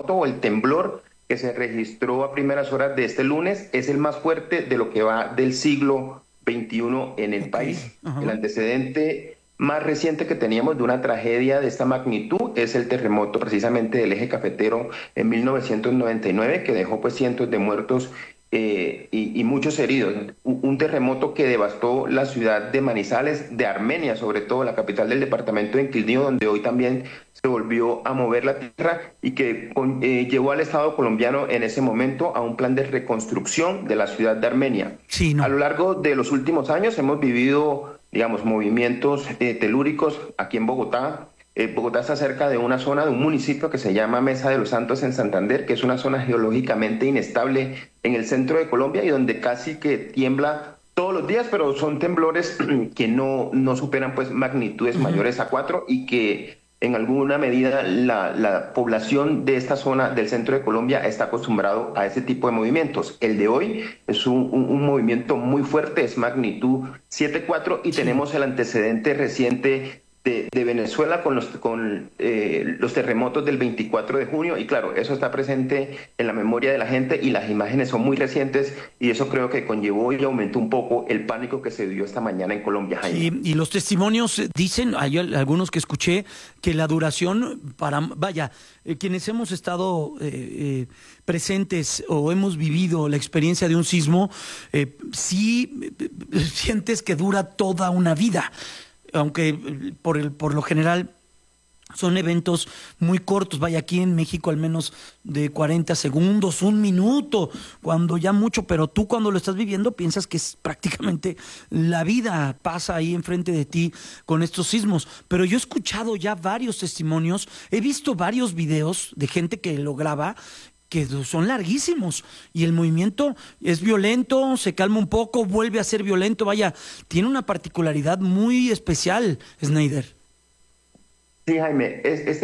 terremoto o el temblor que se registró a primeras horas de este lunes es el más fuerte de lo que va del siglo XXI en el país. El antecedente más reciente que teníamos de una tragedia de esta magnitud es el terremoto precisamente del eje cafetero en 1999, que dejó pues cientos de muertos y muchos heridos. Un terremoto que devastó la ciudad de Manizales, de Armenia, sobre todo la capital del departamento de Quindío, donde hoy también se volvió a mover la tierra y que llevó al Estado colombiano en ese momento a un plan de reconstrucción de la ciudad de Armenia. Sí, no. A lo largo de los últimos años hemos vivido, digamos, movimientos telúricos aquí en Bogotá. Bogotá está cerca de una zona, de un municipio que se llama Mesa de los Santos en Santander, que es una zona geológicamente inestable en el centro de Colombia y donde casi que tiembla todos los días, pero son temblores que no superan pues magnitudes mayores a 4 y que en alguna medida la población de esta zona del centro de Colombia está acostumbrado a ese tipo de movimientos. El de hoy es un movimiento muy fuerte, es magnitud 7,4 y tenemos el antecedente reciente de Venezuela con los terremotos del 24 de junio y claro, eso está presente en la memoria de la gente y las imágenes son muy recientes y eso creo que conllevó y aumentó un poco el pánico que se vivió esta mañana en Colombia, Jaime. Y los testimonios dicen, hay algunos que escuché, que la duración quienes hemos estado presentes o hemos vivido la experiencia de un sismo, sí sientes que dura toda una vida. Aunque por lo general son eventos muy cortos, aquí en México al menos de 40 segundos, 1 minuto, cuando ya mucho, pero tú cuando lo estás viviendo piensas que es prácticamente la vida pasa ahí enfrente de ti con estos sismos. Pero yo he escuchado ya varios testimonios, he visto varios videos de gente que lo graba, que son larguísimos y el movimiento es violento, se calma un poco, vuelve a ser violento, tiene una particularidad muy especial, Snyder. Sí, Jaime,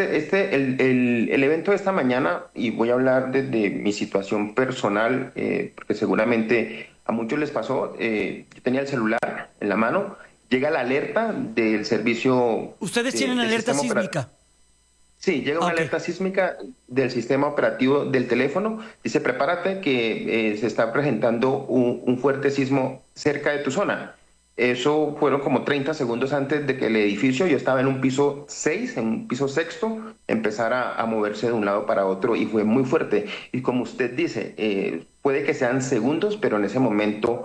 el evento de esta mañana, y voy a hablar desde mi situación personal, porque seguramente a muchos les pasó, yo tenía el celular en la mano, llega la alerta del servicio... ¿Ustedes tienen alerta sísmica? Sí, llega una alerta sísmica del sistema operativo del teléfono. Dice, prepárate que se está presentando un fuerte sismo cerca de tu zona. Eso fueron como 30 segundos antes de que el edificio, yo estaba en un piso 6, en un piso sexto, empezara a moverse de un lado para otro y fue muy fuerte. Y como usted dice, puede que sean segundos, pero en ese momento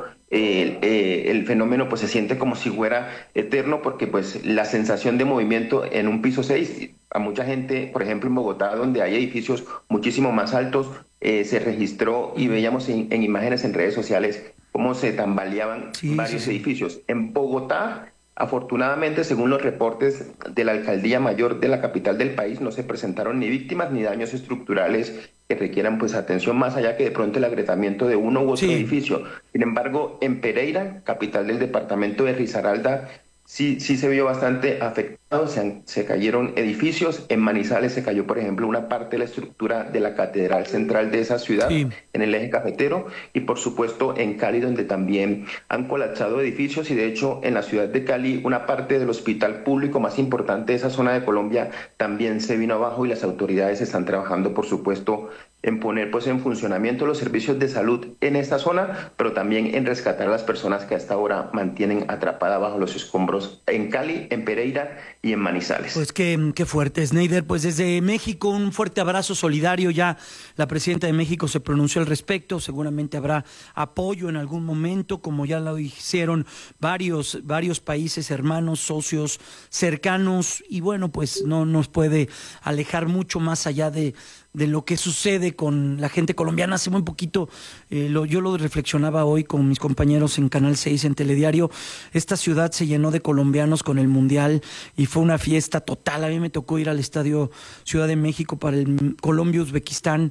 el fenómeno pues se siente como si fuera eterno porque pues la sensación de movimiento en un piso 6, a mucha gente, por ejemplo en Bogotá, donde hay edificios muchísimo más altos, se registró y veíamos en imágenes en redes sociales cómo se tambaleaban varios edificios. En Bogotá, afortunadamente, según los reportes de la Alcaldía Mayor de la capital del país, no se presentaron ni víctimas ni daños estructurales que requieran pues atención más allá que de pronto el agrietamiento de uno u otro edificio. Sin embargo, en Pereira, capital del departamento de Risaralda, sí se vio bastante afectado, se cayeron edificios. En Manizales se cayó, por ejemplo, una parte de la estructura de la catedral central de esa ciudad, en el eje cafetero, y por supuesto en Cali, donde también han colapsado edificios, y de hecho en la ciudad de Cali una parte del hospital público más importante de esa zona de Colombia también se vino abajo y las autoridades están trabajando, por supuesto, en poner pues en funcionamiento los servicios de salud en esta zona, pero también en rescatar a las personas que hasta ahora mantienen atrapadas bajo los escombros en Cali, en Pereira y en Manizales. Pues qué fuerte, Snyder. Pues desde México un fuerte abrazo solidario. Ya la presidenta de México se pronunció al respecto. Seguramente habrá apoyo en algún momento, como ya lo hicieron varios países hermanos, socios cercanos. Y bueno, pues no nos puede alejar mucho más allá de lo que sucede con la gente colombiana. Hace muy poquito, yo lo reflexionaba hoy con mis compañeros en Canal 6, en Telediario. Esta ciudad se llenó de colombianos con el Mundial y fue una fiesta total. A mí me tocó ir al Estadio Ciudad de México para el Colombia-Uzbekistán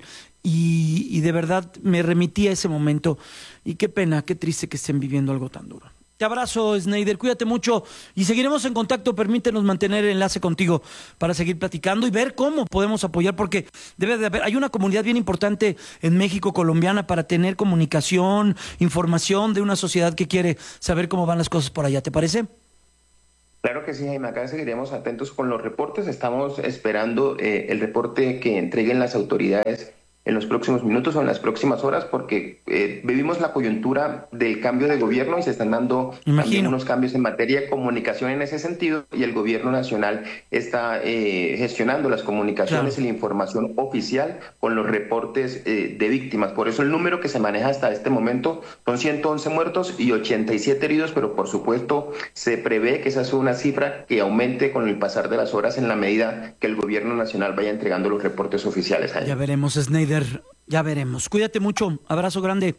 y de verdad me remití a ese momento. Y qué pena, qué triste que estén viviendo algo tan duro. Te abrazo, Snyder, cuídate mucho y seguiremos en contacto. Permítenos mantener el enlace contigo para seguir platicando y ver cómo podemos apoyar, porque debe de haber, hay una comunidad bien importante en México colombiana para tener comunicación, información de una sociedad que quiere saber cómo van las cosas por allá. ¿Te parece? Claro que sí, Jaime, acá seguiremos atentos con los reportes. Estamos esperando el reporte que entreguen las autoridades en los próximos minutos o en las próximas horas, porque vivimos la coyuntura del cambio de gobierno y se están dando también Imagino. unos cambios en materia de comunicación en ese sentido, y el gobierno nacional está gestionando las Claro. comunicaciones y la información oficial con los reportes de víctimas. Por eso el número que se maneja hasta este momento son 111 muertos y 87 heridos, pero por supuesto se prevé que esa es una cifra que aumente con el pasar de las horas en la medida que el gobierno nacional vaya entregando los reportes oficiales. Ya Jaime. veremos, Snyder. Ya veremos. Cuídate mucho. Abrazo grande.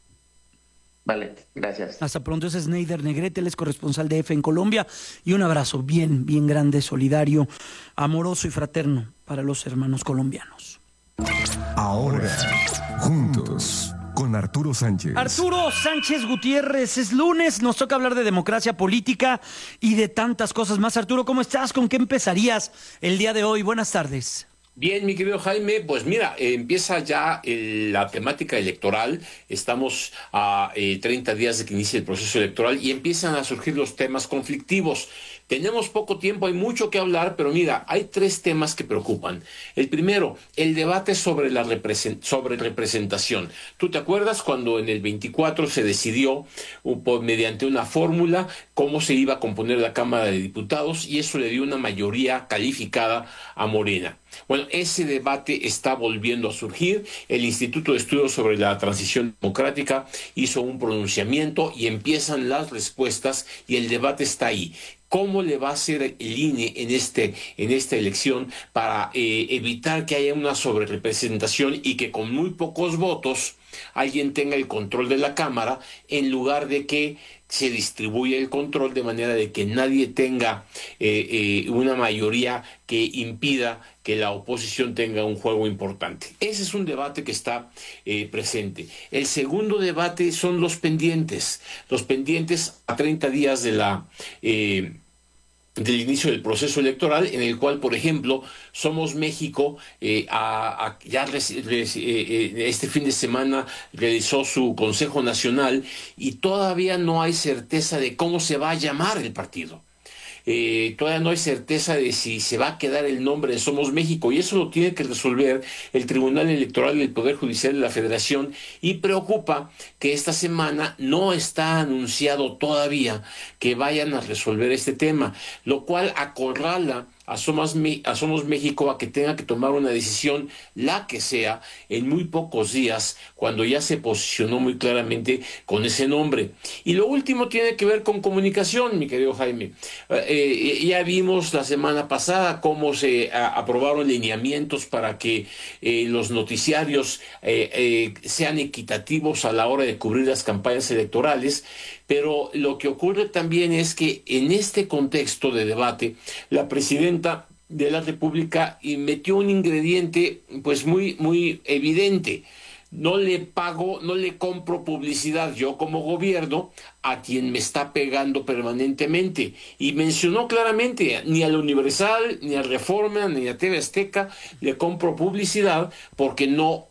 Vale, gracias. Hasta pronto. Es Snyder Negrete, él es corresponsal de EFE en Colombia. Y un abrazo bien, bien grande, solidario, amoroso y fraterno para los hermanos colombianos. Ahora, juntos, con Arturo Sánchez. Arturo Sánchez Gutiérrez, es lunes, nos toca hablar de democracia política y de tantas cosas más. Arturo, ¿cómo estás? ¿Con qué empezarías el día de hoy? Buenas tardes. Bien, mi querido Jaime, pues mira, empieza ya la temática electoral, estamos a 30 días de que inicie el proceso electoral y empiezan a surgir los temas conflictivos. Tenemos poco tiempo, hay mucho que hablar, pero mira, hay 3 temas que preocupan. El primero, el debate sobre sobre representación. ¿Tú te acuerdas cuando en el 24 se decidió mediante una fórmula cómo se iba a componer la Cámara de Diputados y eso le dio una mayoría calificada a Morena? Bueno, ese debate está volviendo a surgir. El Instituto de Estudios sobre la Transición Democrática hizo un pronunciamiento y empiezan las respuestas y el debate está ahí. ¿Cómo le va a hacer el INE en esta elección para evitar que haya una sobrerepresentación y que con muy pocos votos alguien tenga el control de la Cámara en lugar de que se distribuya el control de manera de que nadie tenga una mayoría que impida que la oposición tenga un juego importante? Ese es un debate que está presente. El segundo debate son los pendientes. Los pendientes a 30 días del inicio del proceso electoral, en el cual, por ejemplo, Somos México este fin de semana realizó su Consejo Nacional y todavía no hay certeza de cómo se va a llamar el partido. Todavía no hay certeza de si se va a quedar el nombre de Somos México y eso lo tiene que resolver el Tribunal Electoral del Poder Judicial de la Federación y preocupa que esta semana no está anunciado todavía que vayan a resolver este tema, lo cual acorrala a Somos México a que tenga que tomar una decisión, la que sea, en muy pocos días, cuando ya se posicionó muy claramente con ese nombre. Y lo último tiene que ver con comunicación, mi querido Jaime. Ya vimos la semana pasada cómo se aprobaron lineamientos para que los noticiarios sean equitativos a la hora de cubrir las campañas electorales, pero lo que ocurre también es que en este contexto de debate, la presidenta de la República metió un ingrediente pues muy evidente. No le compro publicidad yo como gobierno a quien me está pegando permanentemente. Y mencionó claramente, ni a la Universal, ni a Reforma, ni a TV Azteca le compro publicidad porque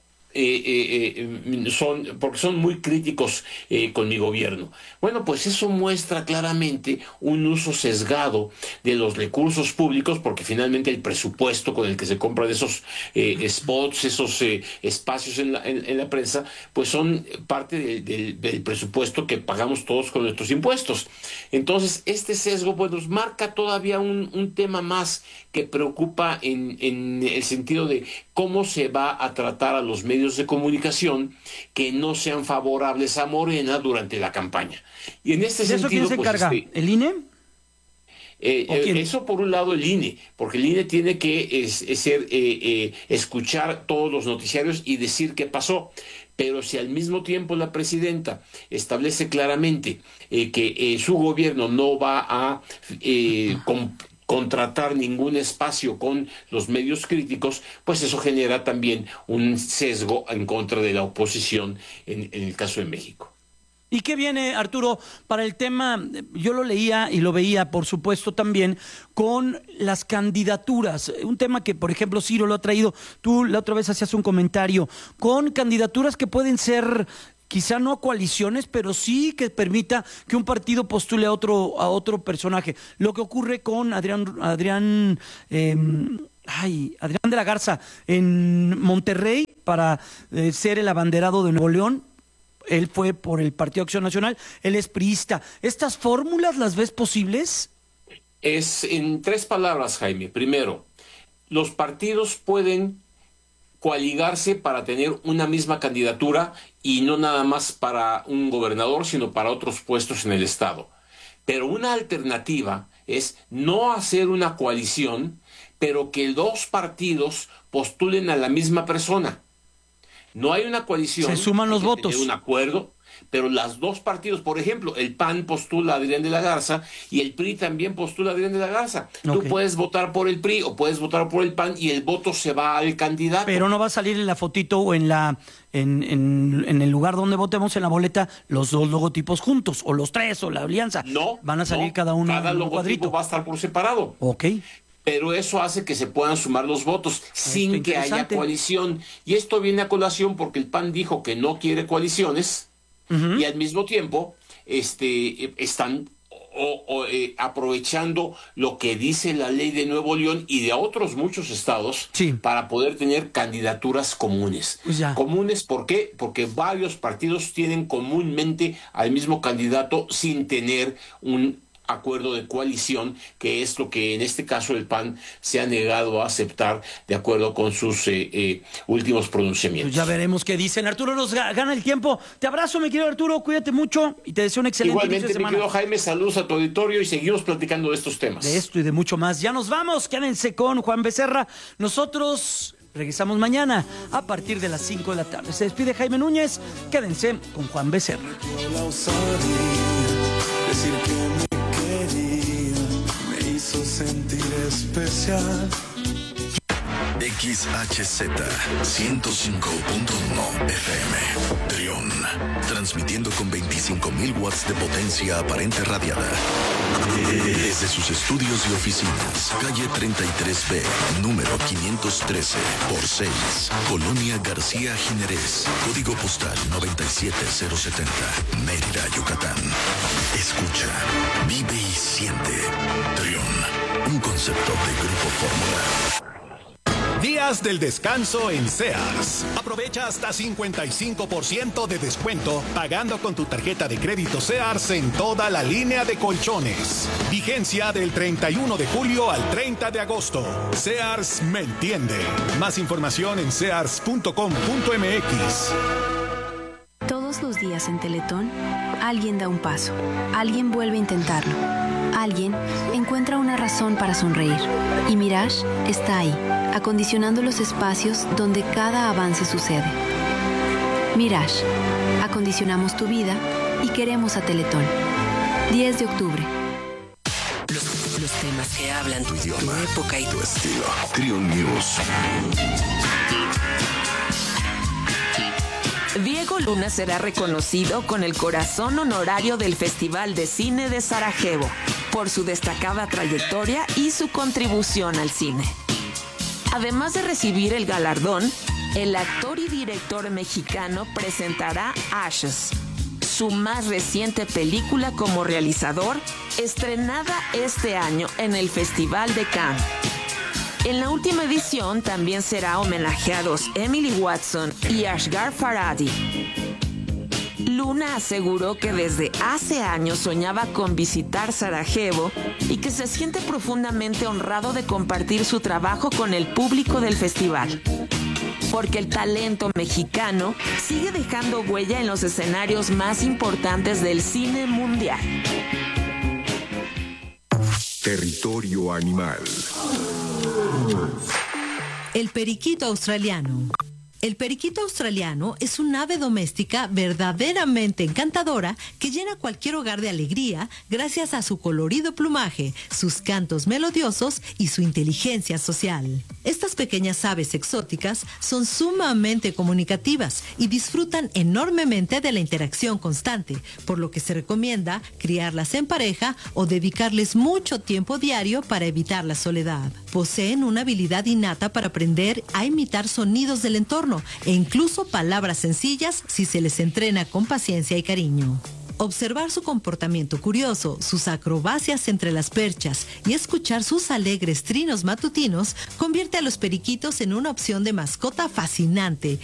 porque son muy críticos con mi gobierno. Bueno, pues eso muestra claramente un uso sesgado de los recursos públicos, porque finalmente el presupuesto con el que se compran esos spots, esos espacios en la prensa, pues son parte del presupuesto que pagamos todos con nuestros impuestos. Entonces, este sesgo pues nos marca todavía un tema más que preocupa en el sentido de cómo se va a tratar a los medios de comunicación que no sean favorables a Morena durante la campaña. Y en este ¿De eso quién sentido, se pues encarga? ¿El INE? ¿O quién? eso por un lado el INE, porque el INE tiene que escuchar todos los noticiarios y decir qué pasó. Pero si al mismo tiempo la presidenta establece claramente que su gobierno no va a contratar ningún espacio con los medios críticos, pues eso genera también un sesgo en contra de la oposición en el caso de México. ¿Y qué viene, Arturo, para el tema? Yo lo leía y lo veía, por supuesto, también con las candidaturas. Un tema que, por ejemplo, Ciro lo ha traído. Tú la otra vez hacías un comentario con candidaturas que pueden ser quizá no a coaliciones, pero sí que permita que un partido postule a otro personaje. Lo que ocurre con Adrián de la Garza en Monterrey para ser el abanderado de Nuevo León. Él fue por el Partido Acción Nacional, él es priista. ¿Estas fórmulas las ves posibles? Es en 3 palabras, Jaime. Primero, los partidos pueden coaligarse para tener una misma candidatura y no nada más para un gobernador, sino para otros puestos en el Estado. Pero una alternativa es no hacer una coalición, pero que 2 partidos postulen a la misma persona. No hay una coalición. Se suman los votos. Tener un acuerdo, pero los 2 partidos, por ejemplo, el PAN postula a Adrián de la Garza y el PRI también postula a Adrián de la Garza. Okay. Tú puedes votar por el PRI o puedes votar por el PAN y el voto se va al candidato. Pero no va a salir en la fotito o en el lugar donde votemos, en la boleta, los 2 logotipos juntos, o los 3, o la alianza. No. Van a salir cada uno cada en un logotipo cuadrito. Va a estar por separado. Ok. Pero eso hace que se puedan sumar los votos sin que haya coalición. Y esto viene a colación porque el PAN dijo que no quiere coaliciones y al mismo tiempo están aprovechando lo que dice la ley de Nuevo León y de otros muchos estados para poder tener candidaturas comunes. ¿Comunes por qué? Porque varios partidos tienen comúnmente al mismo candidato sin tener un acuerdo de coalición, que es lo que en este caso el PAN se ha negado a aceptar de acuerdo con sus últimos pronunciamientos. Pues ya veremos qué dicen. Arturo, nos gana el tiempo. Te abrazo, mi querido Arturo, cuídate mucho y te deseo un excelente inicio de semana. Igualmente, mi querido Jaime, saludos a tu auditorio y seguimos platicando de estos temas. De esto y de mucho más. Ya nos vamos, quédense con Juan Becerra. Nosotros regresamos mañana a partir de las 5 de la tarde. Se despide Jaime Núñez, quédense con Juan Becerra. Decir que me hizo sentir especial. XHZ 105.1 FM Trión, transmitiendo con 25.000 watts de potencia aparente radiada desde sus estudios y oficinas, calle 33B, número 513 por 6, Colonia García Jiménez, código postal 97070, Mérida, Yucatán. Escucha, vive y siente. Trión, un concepto de Grupo Fórmula. Días del descanso en Sears. Aprovecha hasta 55% de descuento pagando con tu tarjeta de crédito Sears en toda la línea de colchones. Vigencia del 31 de julio al 30 de agosto. Sears me entiende. Más información en sears.com.mx. Todos los días en Teletón, alguien da un paso, alguien vuelve a intentarlo, alguien encuentra una razón para sonreír. Y Mirage está ahí, acondicionando los espacios donde cada avance sucede. Mirage, acondicionamos tu vida y queremos a Teletón. 10 de octubre. Los temas que hablan tu idioma, tu época y tu estilo. Trión News. Diego Luna será reconocido con el corazón honorario del Festival de Cine de Sarajevo por su destacada trayectoria y su contribución al cine. Además de recibir el galardón, el actor y director mexicano presentará Ashes, su más reciente película como realizador, estrenada este año en el Festival de Cannes. En la última edición también será homenajeados Emily Watson y Asghar Farhadi. Luna aseguró que desde hace años soñaba con visitar Sarajevo y que se siente profundamente honrado de compartir su trabajo con el público del festival. Porque el talento mexicano sigue dejando huella en los escenarios más importantes del cine mundial. Territorio animal. El periquito australiano. El periquito australiano es un ave doméstica verdaderamente encantadora que llena cualquier hogar de alegría gracias a su colorido plumaje, sus cantos melodiosos y su inteligencia social. Estas pequeñas aves exóticas son sumamente comunicativas y disfrutan enormemente de la interacción constante, por lo que se recomienda criarlas en pareja o dedicarles mucho tiempo diario para evitar la soledad. poseen una habilidad innata para aprender a imitar sonidos del entorno e incluso palabras sencillas si se les entrena con paciencia y cariño. Observar su comportamiento curioso, sus acrobacias entre las perchas y escuchar sus alegres trinos matutinos convierte a los periquitos en una opción de mascota fascinante